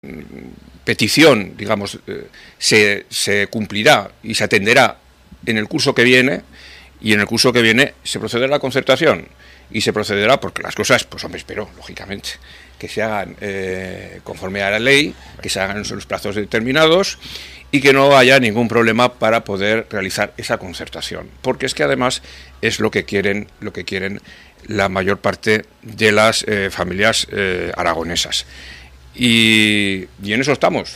petición, digamos, se cumplirá y se atenderá en el curso que viene, y en el curso que viene se procederá a la concertación, y se procederá porque las cosas, pues hombre, espero, lógicamente, que se hagan conforme a la ley, que se hagan en los plazos determinados, y que no haya ningún problema para poder realizar esa concertación, porque es que además es lo que quieren la mayor parte de las familias aragonesas. Y en eso estamos,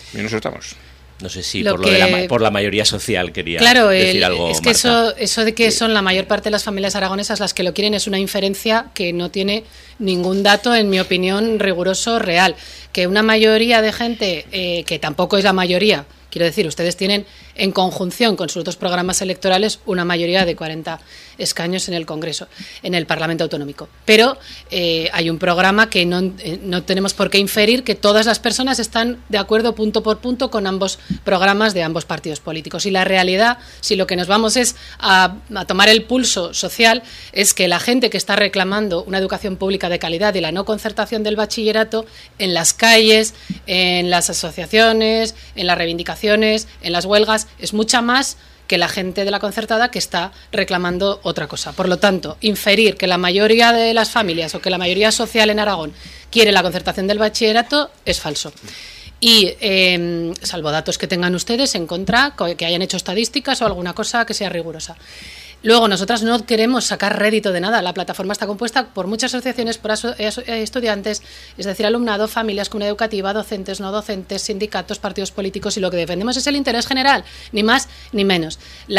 No sé si por la mayoría social quería decir algo. Es que Marta. eso de que son la mayor parte de las familias aragonesas las que lo quieren es una inferencia que no tiene ningún dato, en mi opinión, riguroso, real. Que una mayoría de gente, que tampoco es la mayoría, quiero decir, ustedes tienen en conjunción con sus otros programas electorales una mayoría de 40 escaños en el Congreso, en el Parlamento Autonómico. Pero hay un programa que no tenemos por qué inferir que todas las personas están de acuerdo punto por punto con ambos programas de ambos partidos políticos. Y la realidad, si lo que nos vamos es a tomar el pulso social, es que la gente que está reclamando una educación pública de calidad y la no concertación del bachillerato, en las calles, en las asociaciones, en las reivindicaciones, en las huelgas, es mucha más que la gente de la concertada que está reclamando otra cosa. Por lo tanto, inferir que la mayoría de las familias o que la mayoría social en Aragón quiere la concertación del bachillerato es falso. Y salvo datos que tengan ustedes en contra, que hayan hecho estadísticas o alguna cosa que sea rigurosa. Luego, nosotras no queremos sacar rédito de nada. La plataforma está compuesta por muchas asociaciones, por estudiantes, es decir, alumnado, familias, comunidad educativa, docentes, no docentes, sindicatos, partidos políticos, y lo que defendemos es el interés general, ni más ni menos.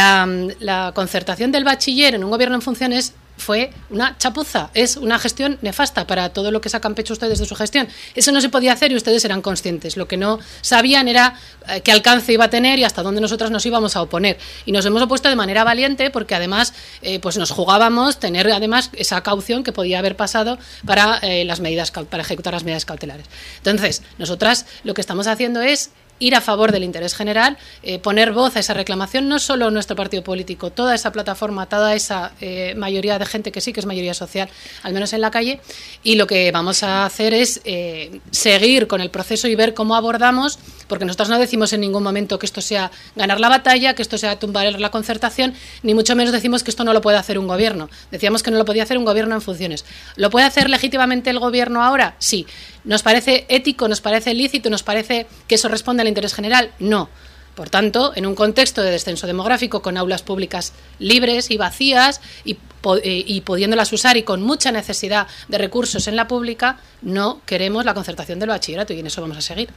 La concertación del bachiller en un gobierno en funciones fue una chapuza, es una gestión nefasta para todo lo que sacan pecho ustedes de su gestión. Eso no se podía hacer y ustedes eran conscientes. Lo que no sabían era qué alcance iba a tener y hasta dónde nosotras nos íbamos a oponer. Y nos hemos opuesto de manera valiente porque además pues nos jugábamos tener además esa caución que podía haber pasado para ejecutar las medidas cautelares. Entonces, nosotras lo que estamos haciendo es ir a favor del interés general, poner voz a esa reclamación, no solo nuestro partido político, toda esa plataforma, toda esa mayoría de gente que sí que es mayoría social, al menos en la calle, y lo que vamos a hacer es seguir con el proceso y ver cómo abordamos, porque nosotros no decimos en ningún momento que esto sea ganar la batalla, que esto sea tumbar la concertación, ni mucho menos decimos que esto no lo puede hacer un gobierno. Decíamos que no lo podía hacer un gobierno en funciones. ¿Lo puede hacer legítimamente el gobierno ahora? Sí. ¿Nos parece ético, nos parece lícito, nos parece que eso responde al interés general? No. Por tanto, en un contexto de descenso demográfico, con aulas públicas libres y vacías y pudiéndolas usar y con mucha necesidad de recursos en la pública, no queremos la concertación del bachillerato y en eso vamos a seguir.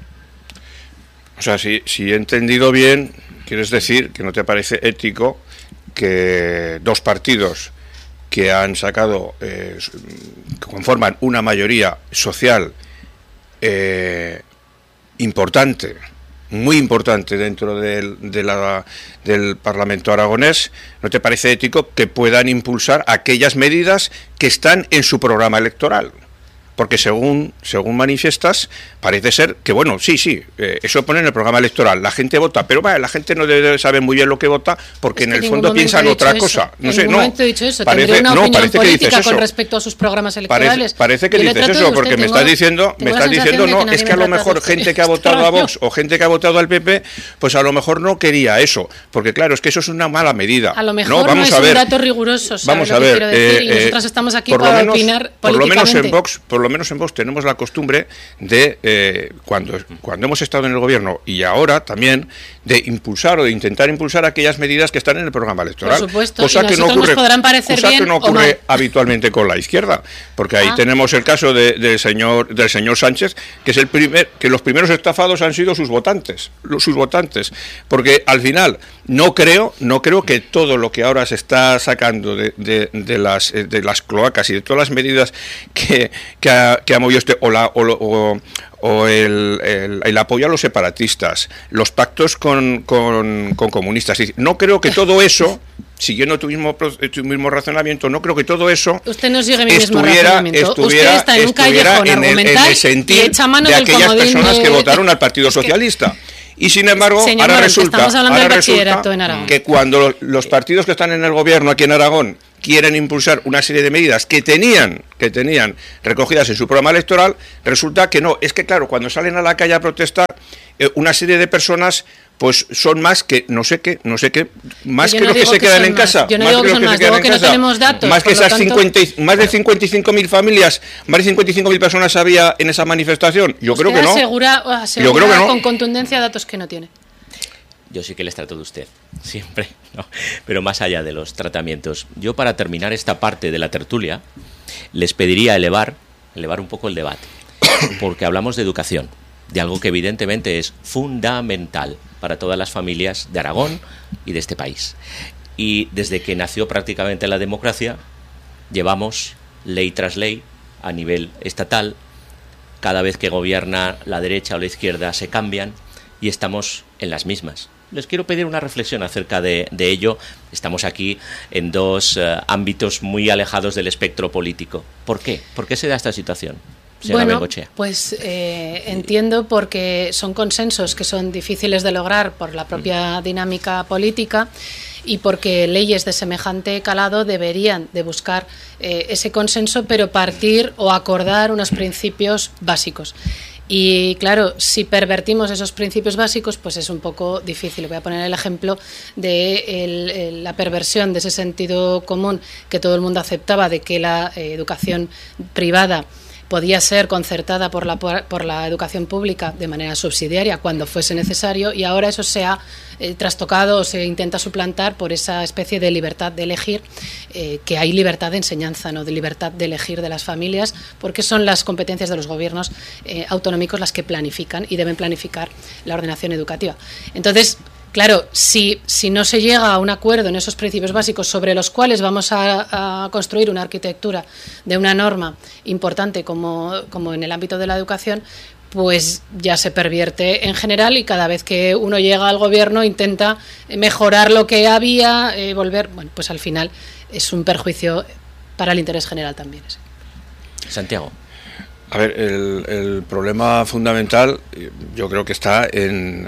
O sea, si he entendido bien, quieres decir que no te parece ético que dos partidos que han sacado, que conforman una mayoría social importante, muy importante dentro del Parlamento aragonés, ¿no te parece ético que puedan impulsar aquellas medidas que están en su programa electoral? Porque según manifiestas, parece ser que, bueno, sí, eso pone en el programa electoral, la gente vota, pero la gente no debe saber muy bien lo que vota, porque en el fondo piensan otra cosa. No sé, en ningún momento he dicho eso, tendré una opinión política con respecto a sus programas electorales. Parece que dices eso, porque me estás diciendo, no, es que a lo mejor gente que ha votado a Vox o gente que ha votado al PP, pues a lo mejor no quería eso, porque claro, es que eso es una mala medida. A lo mejor no es un dato riguroso, vamos a ver, y nosotras estamos aquí para opinar políticamente. Por lo menos en Vox tenemos la costumbre de, cuando hemos estado en el gobierno y ahora también, de impulsar o de intentar impulsar aquellas medidas que están en el programa electoral. Por supuesto, cosa que no ocurre o habitualmente con la izquierda, porque ahí tenemos el caso del señor Sánchez, que es que los primeros estafados han sido sus votantes, porque al final no creo que todo lo que ahora se está sacando de las cloacas y de todas las medidas que ha movido o el apoyo a los separatistas, los pactos con comunistas. No creo que todo eso, siguiendo tu mismo razonamiento, no creo que todo eso usted no sigue mi mismo razonamiento. Usted está en un callejón argumental en el sentir de aquellas personas que votaron al Partido Socialista. Y sin embargo, ahora resulta que cuando los partidos que están en el gobierno aquí en Aragón quieren impulsar una serie de medidas que tenían recogidas en su programa electoral, resulta que no. Es que claro, cuando salen a la calle a protestar, una serie de personas pues son más que no sé qué, más que los que se quedan en casa. Yo no digo que son más, digo que no tenemos datos. Más que esas más de 55.000 familias, más de 55.000 personas había en esa manifestación. Yo creo que no. Asegura con contundencia datos que no tiene. Yo sí que les trato de usted, siempre, ¿no? Pero más allá de los tratamientos. Yo, para terminar esta parte de la tertulia, les pediría elevar un poco el debate, porque hablamos de educación, de algo que evidentemente es fundamental para todas las familias de Aragón y de este país. Y desde que nació prácticamente la democracia, llevamos ley tras ley a nivel estatal. Cada vez que gobierna la derecha o la izquierda se cambian y estamos en las mismas. Les quiero pedir una reflexión acerca de ello. Estamos aquí en dos ámbitos muy alejados del espectro político. ¿Por qué? ¿Por qué se da esta situación? Bueno, pues entiendo porque son consensos que son difíciles de lograr por la propia dinámica política y porque leyes de semejante calado deberían de buscar ese consenso, pero partir o acordar unos principios básicos. Y claro, si pervertimos esos principios básicos, pues es un poco difícil. Voy a poner el ejemplo de la perversión de ese sentido común que todo el mundo aceptaba, de que la educación privada podía ser concertada por la educación pública de manera subsidiaria cuando fuese necesario, y ahora eso se ha trastocado o se intenta suplantar por esa especie de libertad de elegir, que hay libertad de enseñanza, no de libertad de elegir de las familias, porque son las competencias de los gobiernos autonómicos las que planifican y deben planificar la ordenación educativa. Entonces, claro, si no se llega a un acuerdo en esos principios básicos sobre los cuales vamos a construir una arquitectura de una norma importante como en el ámbito de la educación, pues ya se pervierte en general y cada vez que uno llega al gobierno intenta mejorar lo que había, volver, bueno, pues al final es un perjuicio para el interés general también. Santiago. A ver, el problema fundamental yo creo que está en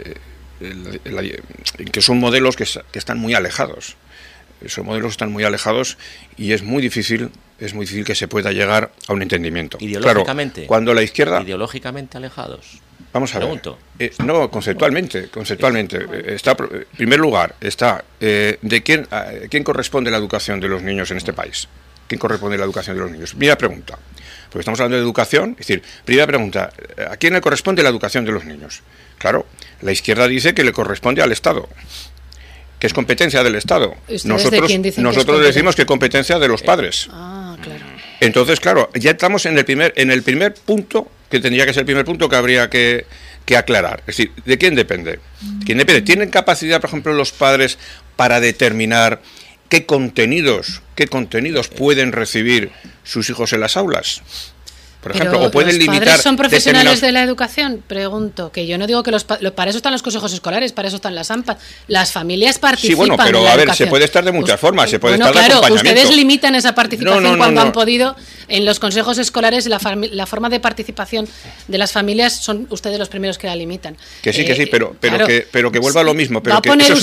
que son modelos que están muy alejados. Son modelos que están muy alejados y es muy difícil que se pueda llegar a un entendimiento. Ideológicamente. Claro, cuando la izquierda... Ideológicamente alejados. Vamos a ver. No, conceptualmente. Está, en primer lugar, está de quién corresponde la educación de los niños en este país. ¿Quién corresponde la educación de los niños? Primera pregunta. Porque estamos hablando de educación, es decir, primera pregunta, ¿a quién le corresponde la educación de los niños? Claro, la izquierda dice que le corresponde al Estado, que es competencia del Estado. Nosotros decimos que es competencia de los padres. Ah, claro. Entonces, claro, ya estamos en el primer punto, que tendría que ser el primer punto que habría que aclarar. Es decir, ¿de quién depende? ¿Quién depende? ¿Tienen capacidad, por ejemplo, los padres para determinar qué contenidos pueden recibir sus hijos en las aulas? Por ejemplo, o pueden limitar... ¿Los padres son profesionales de la educación? Pregunto, que yo no digo que para eso están los consejos escolares, para eso están las AMPA. Las familias participan. Sí, bueno, pero en la educación. Se puede estar de muchas formas, se puede estar de acompañamiento. Claro, ustedes limitan esa participación cuando han podido. En los consejos escolares la forma de participación de las familias son ustedes los primeros que la limitan. Que sí, pero que vuelva a lo mismo. Pero ¿Va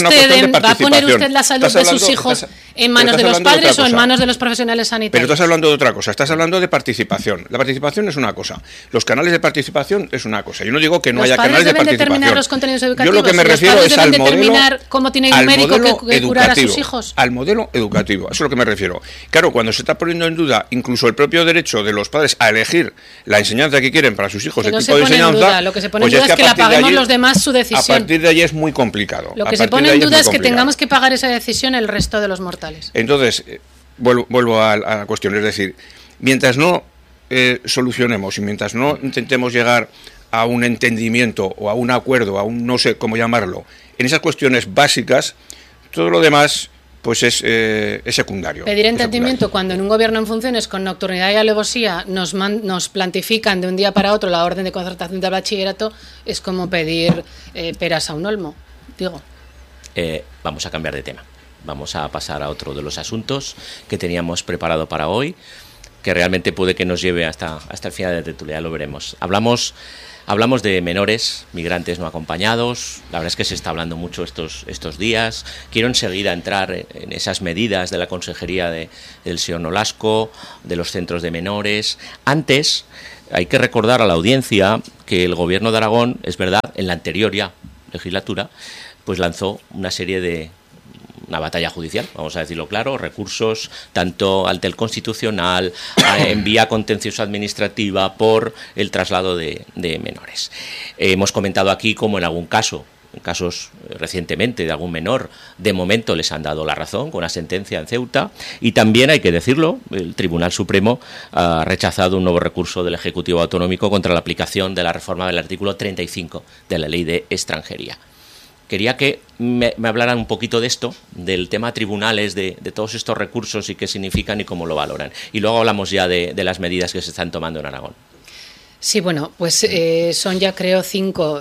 a poner usted la salud de sus hijos en manos de los padres o en manos de los profesionales sanitarios? Pero estás hablando de otra cosa, estás hablando de participación. La participación es una cosa, los canales de participación es una cosa. Yo no digo que no haya canales de participación. ¿Los padres deben determinar los contenidos educativos? Yo lo que me refiero es al modelo determinar cómo tiene un médico que curar a sus hijos. Al modelo educativo, eso es lo que me refiero. Claro, cuando se está poniendo en duda incluso el propio derecho de los padres a elegir la enseñanza que quieren para sus hijos, el tipo de enseñanza, lo que se pone en duda es que la paguemos los demás su decisión. A partir de ahí es muy complicado. Lo que se pone en duda es que tengamos que pagar esa decisión el resto de los mortales. Entonces, vuelvo a la cuestión, es decir, mientras no solucionemos y mientras no intentemos llegar a un entendimiento o a un acuerdo, a un no sé cómo llamarlo, en esas cuestiones básicas, todo lo demás pues es secundario. Pedir entendimiento cuando en un gobierno en funciones con nocturnidad y alevosía nos plantifican de un día para otro la orden de concertación del bachillerato es como pedir peras a un olmo, digo. Vamos a cambiar de tema. Vamos a pasar a otro de los asuntos que teníamos preparado para hoy, que realmente puede que nos lleve hasta el final de la tertulia, lo veremos. Hablamos Hablamos de menores, migrantes no acompañados. La verdad es que se está hablando mucho estos días. Quiero enseguida entrar en esas medidas de la Consejería del señor Nolasco, de los centros de menores. Antes, hay que recordar a la audiencia que el Gobierno de Aragón, es verdad, en la anterior ya legislatura, pues lanzó una batalla judicial, vamos a decirlo claro, recursos tanto ante el Constitucional, en vía contenciosa administrativa por el traslado de menores. Hemos comentado aquí cómo en algún caso, en casos recientemente de algún menor, de momento les han dado la razón con una sentencia en Ceuta, y también hay que decirlo, el Tribunal Supremo ha rechazado un nuevo recurso del Ejecutivo Autonómico contra la aplicación de la reforma del artículo 35 de la Ley de Extranjería. Quería que me hablaran un poquito de esto, del tema tribunales, de todos estos recursos y qué significan y cómo lo valoran. Y luego hablamos ya de las medidas que se están tomando en Aragón. Sí, bueno, pues son ya creo 5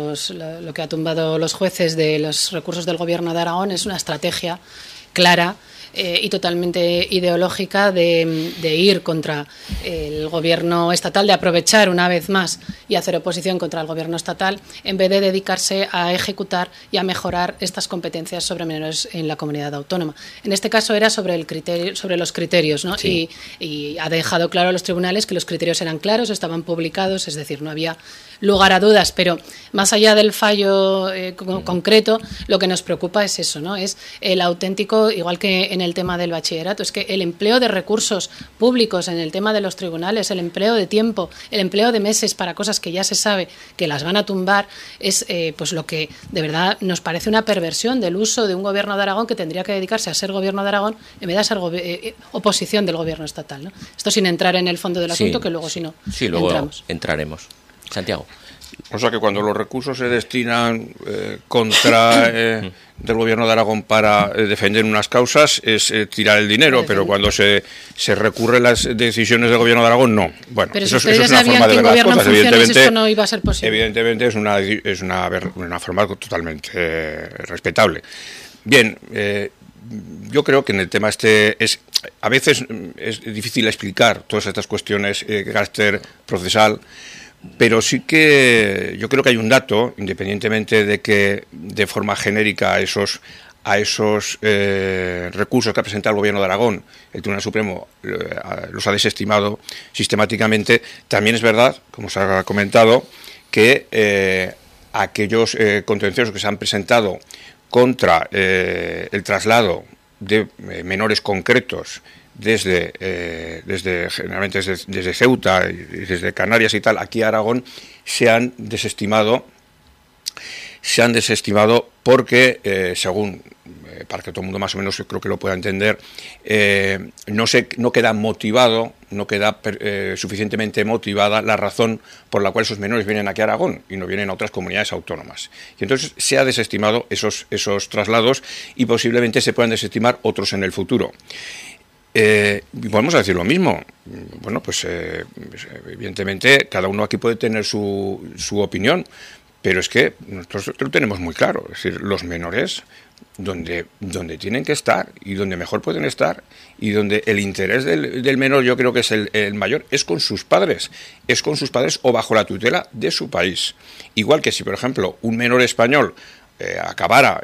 lo que ha tumbado los jueces de los recursos del Gobierno de Aragón. Es una estrategia clara y totalmente ideológica de ir contra el Gobierno estatal, de aprovechar una vez más y hacer oposición contra el Gobierno estatal, en vez de dedicarse a ejecutar y a mejorar estas competencias sobre menores en la comunidad autónoma. En este caso era sobre los criterios, ¿no? Sí. Y ha dejado claro a los tribunales que los criterios eran claros, estaban publicados, es decir, no había lugar a dudas, pero más allá del fallo concreto, lo que nos preocupa es eso, ¿no? Es el auténtico, igual que en el tema del bachillerato, es que el empleo de recursos públicos en el tema de los tribunales, el empleo de tiempo, el empleo de meses para cosas que ya se sabe que las van a tumbar, es pues lo que de verdad nos parece una perversión del uso de un Gobierno de Aragón que tendría que dedicarse a ser Gobierno de Aragón en vez de a ser oposición del Gobierno estatal, ¿no? Esto sin entrar en el fondo del asunto, que luego si no luego entraremos. Santiago. O sea que cuando los recursos se destinan contra del Gobierno de Aragón para defender unas causas es tirar el dinero, pero cuando se recurren las decisiones del Gobierno de Aragón, no. Bueno, pero eso si es una forma de ver las cosas. Evidentemente, eso no iba a ser posible. Evidentemente es una forma totalmente respetable. Bien, yo creo que en el tema a veces es difícil explicar todas estas cuestiones de carácter procesal, pero sí que yo creo que hay un dato, independientemente de que de forma genérica a esos recursos que ha presentado el Gobierno de Aragón, el Tribunal Supremo los ha desestimado sistemáticamente. También es verdad, como se ha comentado, que aquellos contenciosos que se han presentado contra el traslado de menores concretos generalmente desde Ceuta y desde Canarias y tal, aquí a Aragón, se han desestimado porque, según, para que todo el mundo más o menos creo que lo pueda entender, no queda suficientemente motivada la razón por la cual esos menores vienen aquí a Aragón y no vienen a otras comunidades autónomas. Y entonces se ha desestimado esos traslados y posiblemente se puedan desestimar otros en el futuro. Podemos decir lo mismo. Bueno, pues evidentemente cada uno aquí puede tener su opinión, pero es que nosotros lo tenemos muy claro. Es decir, los menores, donde tienen que estar y donde mejor pueden estar y donde el interés del menor, yo creo que es el mayor, es con sus padres o bajo la tutela de su país. Igual que si, por ejemplo, un menor español acabara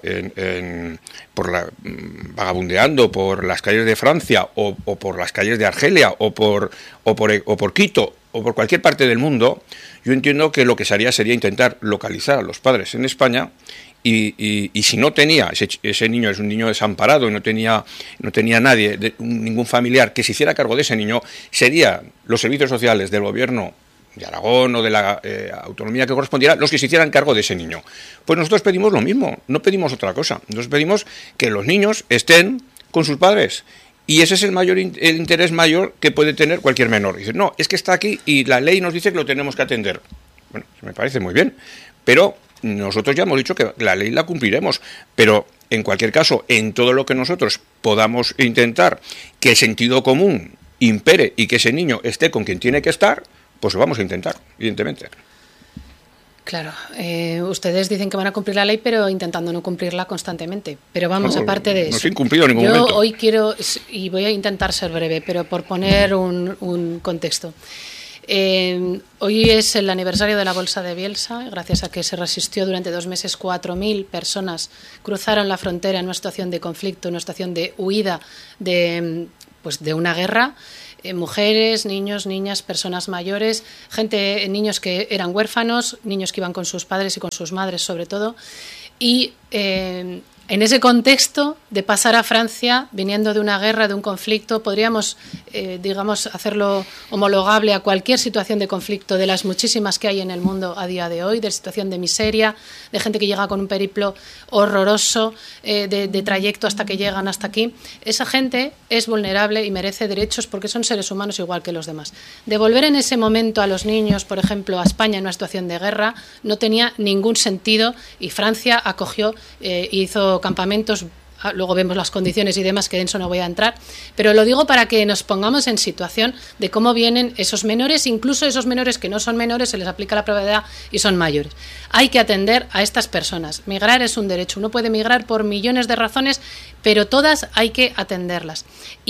vagabundeando por las calles de Francia o por las calles de Argelia o por Quito o por cualquier parte del mundo, yo entiendo que lo que se haría sería intentar localizar a los padres en España y si no tenía, ese niño es un niño desamparado y no tenía nadie, ningún familiar que se hiciera cargo de ese niño, serían los servicios sociales del Gobierno de Aragón o de la autonomía que correspondiera, los que se hicieran cargo de ese niño. Pues nosotros pedimos lo mismo, no pedimos otra cosa. Nosotros pedimos que los niños estén con sus padres. Y ese es el interés mayor que puede tener cualquier menor. Dice, no, es que está aquí y la ley nos dice que lo tenemos que atender. Bueno, me parece muy bien, pero nosotros ya hemos dicho que la ley la cumpliremos. Pero, en cualquier caso, en todo lo que nosotros podamos intentar que el sentido común impere y que ese niño esté con quien tiene que estar, pues lo vamos a intentar, evidentemente. Claro, ustedes dicen que van a cumplir la ley, pero intentando no cumplirla constantemente. Pero vamos, aparte de eso. No se ha incumplido en ningún momento. Yo hoy quiero, y voy a intentar ser breve, pero por poner un contexto. Hoy es el aniversario de la Bolsa de Bielsa, gracias a que se resistió durante 2 meses, 4.000 personas cruzaron la frontera en una situación de conflicto, en una situación de huida de una guerra. Mujeres, niños, niñas, personas mayores, niños que eran huérfanos, niños que iban con sus padres y con sus madres sobre todo. Y en ese contexto de pasar a Francia, viniendo de una guerra, de un conflicto, podríamos, hacerlo homologable a cualquier situación de conflicto de las muchísimas que hay en el mundo a día de hoy, de situación de miseria, de gente que llega con un periplo horroroso, de trayecto hasta que llegan hasta aquí. Esa gente es vulnerable y merece derechos porque son seres humanos igual que los demás. Devolver en ese momento a los niños, por ejemplo, a España en una situación de guerra, no tenía ningún sentido, y Francia acogió e hizo campamentos. Luego vemos las condiciones y demás, que en eso no voy a entrar, pero lo digo para que nos pongamos en situación de cómo vienen esos menores, incluso esos menores que no son menores, se les aplica la prueba de edad y son mayores. Hay que atender a estas personas. Migrar es un derecho. Uno puede migrar por millones de razones, pero todas hay que atenderlas.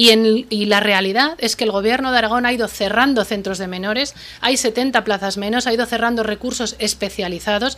Y la realidad es que el Gobierno de Aragón ha ido cerrando centros de menores, hay 70 plazas menos, ha ido cerrando recursos especializados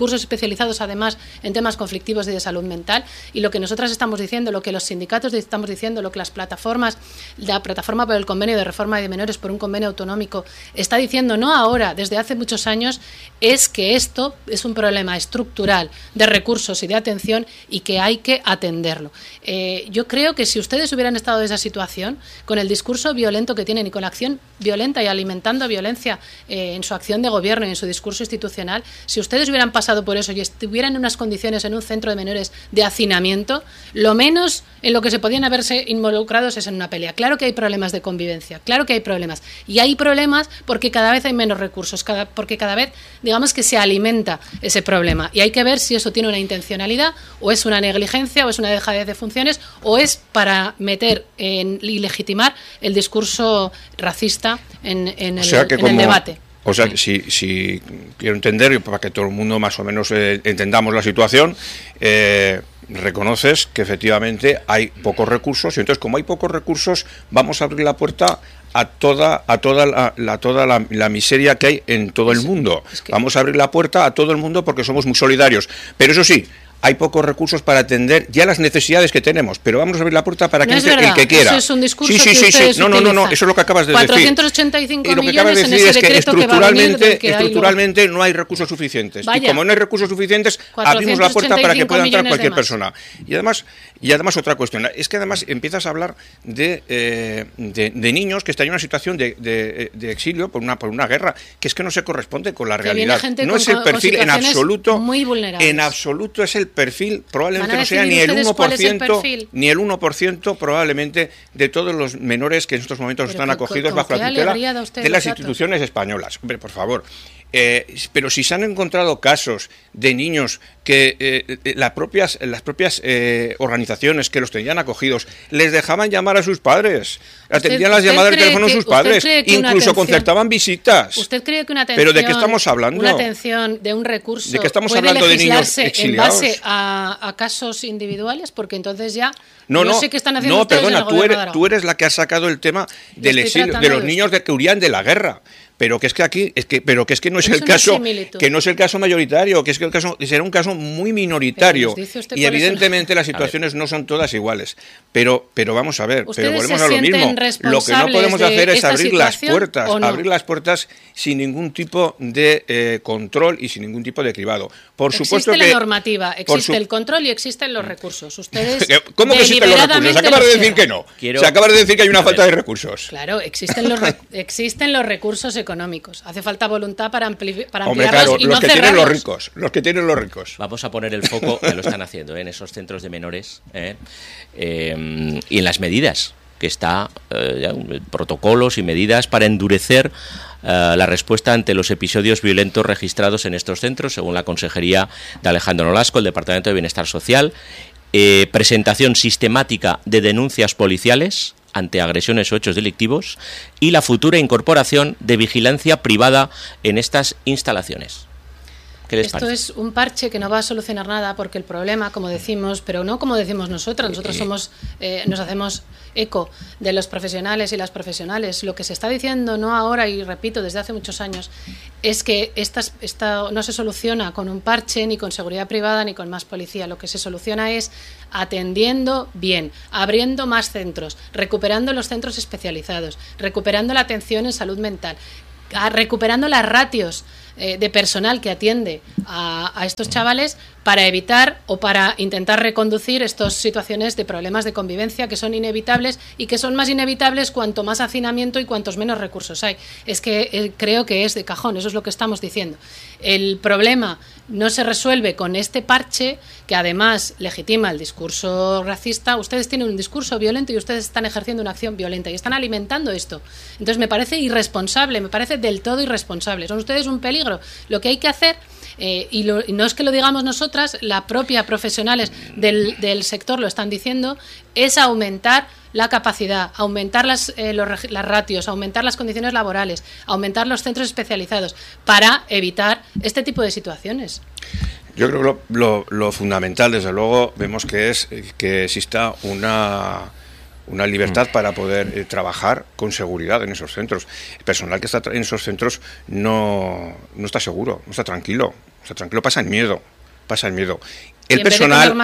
además en temas conflictivos y de salud mental, y lo que nosotras estamos diciendo, lo que los sindicatos estamos diciendo, lo que las plataformas, la plataforma por el convenio de reforma de menores por un convenio autonómico está diciendo, no ahora, desde hace muchos años, es que esto es un problema estructural de recursos y de atención y que hay que atenderlo. Yo creo que si ustedes hubieran estado en esa situación, con el discurso violento que tienen y con la acción violenta y alimentando violencia en su acción de gobierno y en su discurso institucional, si ustedes hubieran pasado por eso y estuvieran en unas condiciones en un centro de menores de hacinamiento, lo menos en lo que se podían haberse involucrados es en una pelea. Claro que hay problemas de convivencia, claro que hay problemas. Y hay problemas porque cada vez hay menos recursos, porque cada vez, digamos que se alimenta ese problema. Y hay que ver si eso tiene una intencionalidad, o es una negligencia, o es una dejadez de funciones, o es para meter y legitimar el discurso racista en el debate. O sea, si quiero entender, para que todo el mundo más o menos entendamos la situación, reconoces que efectivamente hay pocos recursos, y entonces, como hay pocos recursos, vamos a abrir la puerta a toda la miseria que hay en todo el mundo. Vamos a abrir la puerta a todo el mundo porque somos muy solidarios. Pero eso sí, hay pocos recursos para atender ya las necesidades que tenemos, pero vamos a abrir la puerta para que entre el que quiera. Eso es un discurso que ustedes utilizan. No, eso es lo que acabas de 485 decir. Y lo que millones acabas de decir en ese decreto que va a venir, estructuralmente no hay recursos suficientes. Vaya, y como no hay recursos suficientes, abrimos la puerta para que pueda entrar cualquier persona. Y además otra cuestión, es que además empiezas a hablar de niños que están en una situación de exilio por una guerra, que es que no se corresponde con la realidad. No es el perfil en absoluto, en absoluto es el perfil, probablemente no sea ni el 1% probablemente de todos los menores que en estos momentos están acogidos bajo la tutela de las instituciones españolas. Hombre, por favor. Pero si se han encontrado casos de niños que las propias organizaciones que los tenían acogidos les dejaban llamar a sus padres, atendían las llamadas de teléfono de sus padres, incluso concertaban visitas. ¿Usted cree que una atención, ¿pero de qué estamos hablando? Una atención de un recurso ¿de qué estamos puede hablando de niños exiliados en base a casos individuales? Porque entonces ya no sé qué están haciendo no, ustedes perdona, en el Gobierno de Aragón. tú eres la que has sacado el tema del exilio, de los niños que huían de la guerra. Pero que es que aquí no es el caso, que no es el caso mayoritario, que es que el caso será un caso muy minoritario, y evidentemente las situaciones no son todas iguales. Pero vamos a ver, pero volvemos a lo mismo. Lo que no podemos hacer es abrir las puertas sin ningún tipo de control y sin ningún tipo de cribado. Por supuesto que existe la normativa, existe el control y existen los recursos. Ustedes ¿cómo que existen los recursos? Se acaba de decir que no. Se acaba de decir que hay una falta de recursos. Claro, existen los recursos económicos. Hace falta voluntad para ampliarlos. Hombre, claro, y no los que tienen los ricos. Vamos a poner el foco, que lo están haciendo en esos centros de menores y en las medidas que está, protocolos y medidas para endurecer la respuesta ante los episodios violentos registrados en estos centros, según la Consejería de Alejandro Nolasco, el Departamento de Bienestar Social. Presentación sistemática de denuncias policiales ante agresiones o hechos delictivos y la futura incorporación de vigilancia privada en estas instalaciones. ¿Qué les Esto parece? es un parche que no va a solucionar nada, porque el problema, como decimos, pero no como decimos nosotros nos hacemos eco de los profesionales y las profesionales. Lo que se está diciendo, no ahora y repito, desde hace muchos años, es que esta no se soluciona con un parche, ni con seguridad privada, ni con más policía. Lo que se soluciona es atendiendo bien, abriendo más centros, recuperando los centros especializados, recuperando la atención en salud mental, recuperando las ratios de personal que atiende a estos chavales para evitar o para intentar reconducir estas situaciones de problemas de convivencia que son inevitables y que son más inevitables cuanto más hacinamiento y cuantos menos recursos hay. Es que creo que es de cajón, eso es lo que estamos diciendo. El problema no se resuelve con este parche que además legitima el discurso racista. Ustedes tienen un discurso violento y ustedes están ejerciendo una acción violenta y están alimentando esto. Entonces me parece irresponsable, me parece del todo irresponsable. Son ustedes un peligro. Lo que hay que hacer, y no es que lo digamos nosotras, la propia profesionales del sector lo están diciendo, es aumentar la capacidad, aumentar las ratios, aumentar las condiciones laborales, aumentar los centros especializados para evitar este tipo de situaciones. Yo creo que lo fundamental, desde luego, vemos que es que exista una libertad para poder trabajar con seguridad en esos centros. El personal que está en esos centros no está seguro, no está tranquilo, pasa en miedo. El personal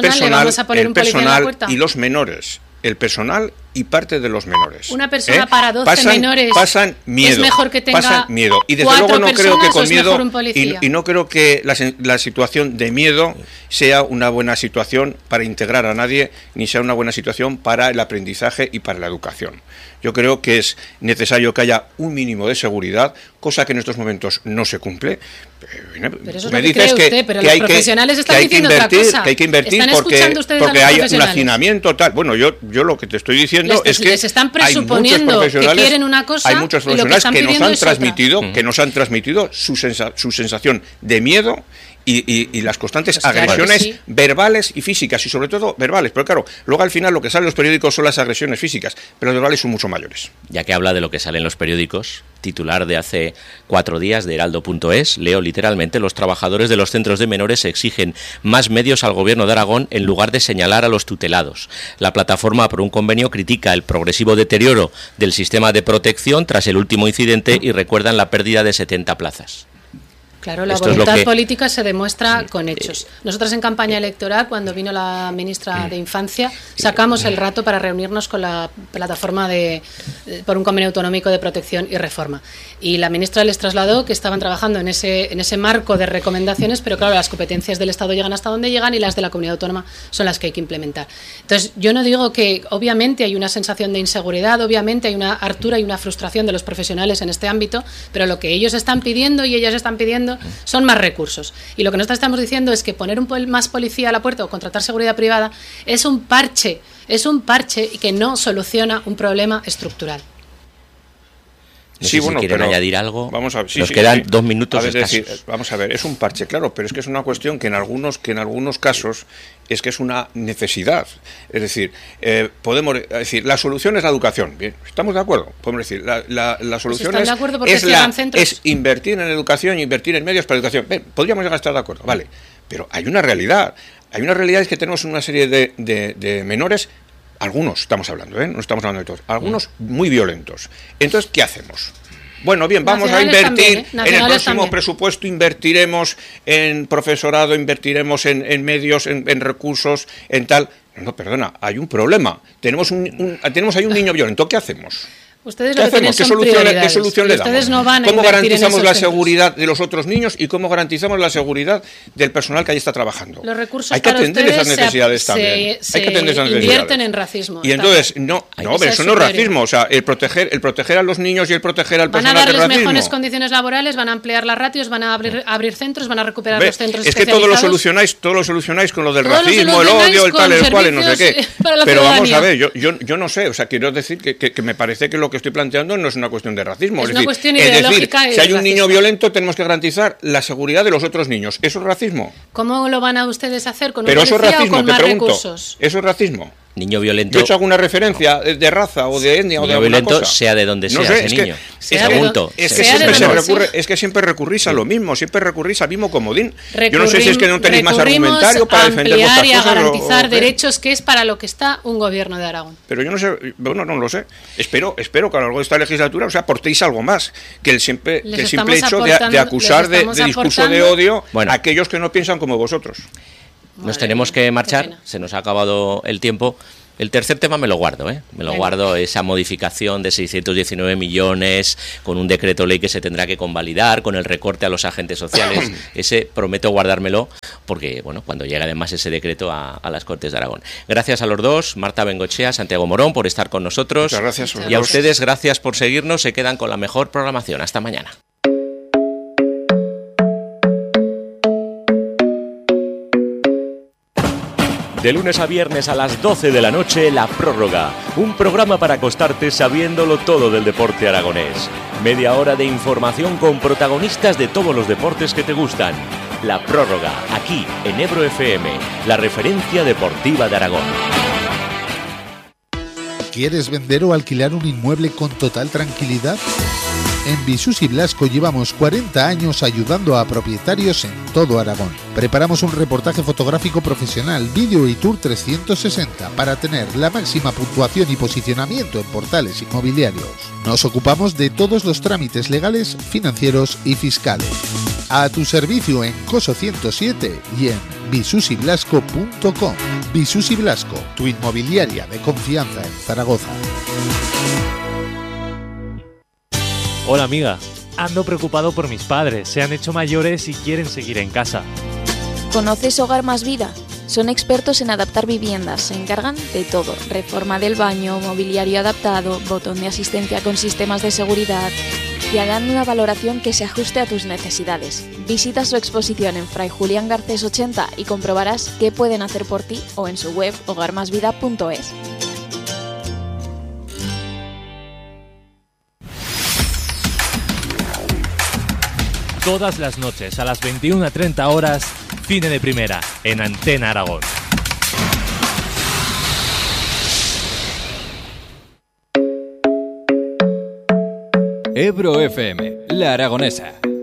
y los menores, el personal y parte de los menores. Una persona para 12 menores pasan miedo, es mejor que tenga miedo. Y desde luego no creo que con miedo y no creo que la situación de miedo sea una buena situación para integrar a nadie, ni sea una buena situación para el aprendizaje y para la educación. Yo creo que es necesario que haya un mínimo de seguridad, cosa que en estos momentos no se cumple. Pero eso es me dices pero los profesionales están diciendo otra cosa. Que hay que invertir porque hay un hacinamiento tal. Bueno, yo lo que te estoy diciendo es que les están presuponiendo que quieren una cosa. Hay muchos profesionales que nos han transmitido su sensación de miedo y las constantes agresiones verbales y físicas, y sobre todo verbales. Pero claro, luego al final lo que sale en los periódicos son las agresiones físicas, pero las verbales son mucho mayores. Ya que habla de lo que sale en los periódicos, titular de hace 4 días de Heraldo.es, leo literalmente: los trabajadores de los centros de menores exigen más medios al gobierno de Aragón en lugar de señalar a los tutelados. La plataforma por un convenio critica el progresivo deterioro del sistema de protección tras el último incidente y recuerdan la pérdida de 70 plazas. Claro, la voluntad política se demuestra con hechos. Nosotras en campaña electoral, cuando vino la ministra de Infancia, sacamos el rato para reunirnos con la plataforma por un convenio autonómico de protección y reforma. Y la ministra les trasladó que estaban trabajando en ese marco de recomendaciones, pero claro, las competencias del Estado llegan hasta donde llegan y las de la comunidad autónoma son las que hay que implementar. Entonces, yo no digo que obviamente hay una sensación de inseguridad, obviamente hay una hartura y una frustración de los profesionales en este ámbito, pero lo que ellos están pidiendo y ellas están pidiendo son más recursos. Y lo que nosotros estamos diciendo es que poner más policía a la puerta o contratar seguridad privada es un parche y que no soluciona un problema estructural. No sé si quieren añadir algo. Vamos a ver, nos quedan 2 minutos vamos a ver, es un parche, claro, pero es que es una cuestión que en algunos casos es que es una necesidad. Es decir, podemos decir, la solución es la educación. Bien, ¿estamos de acuerdo? Podemos decir, la solución es invertir en educación y invertir en medios para educación. Bien, podríamos llegar a estar de acuerdo, vale. Pero hay una realidad. Es que tenemos una serie de menores. Algunos estamos hablando, no estamos hablando de todos. Algunos muy violentos. Entonces, ¿qué hacemos? Bueno, bien, vamos a invertir en el próximo presupuesto, invertiremos en profesorado, invertiremos en medios, en recursos, en tal. No, perdona, hay un problema. Tenemos ahí un niño violento. ¿Qué hacemos? Ustedes lo que tienen son prioridades. ¿Qué solución le damos? No van a ¿Cómo garantizamos la seguridad de los otros niños y cómo garantizamos la seguridad del personal que ahí está trabajando? Los recursos hay que atender esas necesidades también. Hay que atender esas necesidades. Invierten en racismo. Y entonces, pero eso no es racismo. O sea, el proteger a los niños y el proteger al personal de racismo. Van a darles mejores condiciones laborales, van a ampliar las ratios, van a abrir centros, van a recuperar los centros especializados. Es que todo lo solucionáis con lo del racismo, el odio, el tal, el cual, no sé qué. Pero vamos a ver, yo no sé. O sea, quiero decir que me parece que lo que estoy planteando no es una cuestión de racismo. Es una cuestión ideológica. Es decir, si hay un niño violento, tenemos que garantizar la seguridad de los otros niños. ¿Eso es racismo? ¿Cómo lo van a ustedes hacer? ¿Con un policía o con más recursos? ¿Eso es racismo? Niño violento. Yo he hecho alguna referencia de raza o de etnia o de alguna violento, cosa. sea de donde sea, no sé, ese niño. Es que siempre recurrís a lo mismo, siempre recurrís al mismo comodín. Yo no sé si es que no tenéis más argumentario para defender vuestras cosas. Y a garantizar derechos, que es para lo que está un gobierno de Aragón. Pero yo no sé, bueno, no lo sé. Espero que a lo largo de esta legislatura, aportéis algo más que el simple hecho de acusar de discurso de odio a aquellos que no piensan como vosotros. Nos tenemos que marchar, se nos ha acabado el tiempo. El tercer tema me lo guardo, me lo guardo, esa modificación de 619 millones con un decreto ley que se tendrá que convalidar, con el recorte a los agentes sociales. Ese prometo guardármelo porque, bueno, cuando llegue además ese decreto a las Cortes de Aragón. Gracias a los dos, Marta Bengochea, Santiago Morón, por estar con nosotros. Muchas gracias. Y a ustedes, gracias por seguirnos. Se quedan con la mejor programación. Hasta mañana. De lunes a viernes a las 12 de la noche, La Prórroga. Un programa para acostarte sabiéndolo todo del deporte aragonés. Media hora de información con protagonistas de todos los deportes que te gustan. La Prórroga, aquí en Ebro FM, la referencia deportiva de Aragón. ¿Quieres vender o alquilar un inmueble con total tranquilidad? En Visus y Blasco llevamos 40 años ayudando a propietarios en todo Aragón. Preparamos un reportaje fotográfico profesional, vídeo y tour 360 para tener la máxima puntuación y posicionamiento en portales inmobiliarios. Nos ocupamos de todos los trámites legales, financieros y fiscales. A tu servicio en Coso 107 y en visusyblasco.com. Visus y Blasco, tu inmobiliaria de confianza en Zaragoza. Hola amiga, ando preocupado por mis padres, se han hecho mayores y quieren seguir en casa. ¿Conoces Hogar Más Vida? Son expertos en adaptar viviendas, se encargan de todo, reforma del baño, mobiliario adaptado, botón de asistencia con sistemas de seguridad. Y harán una valoración que se ajuste a tus necesidades. Visita su exposición en Fray Julián Garcés 80 y comprobarás qué pueden hacer por ti o en su web hogarmasvida.es. Todas las noches a las 21:30 horas, Cine de Primera, en Antena Aragón. Ebro FM, La Aragonesa.